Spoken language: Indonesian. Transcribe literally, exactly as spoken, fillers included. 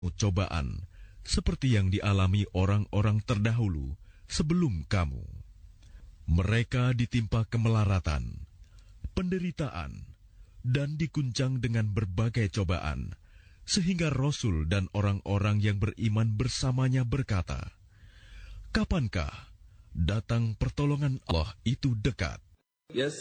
cobaan seperti yang dialami orang-orang terdahulu sebelum kamu. Mereka ditimpa kemelaratan, penderitaan, dan diguncang dengan berbagai cobaan, sehingga Rasul dan orang-orang yang beriman bersamanya berkata, "Kapankah datang pertolongan Allah itu dekat?"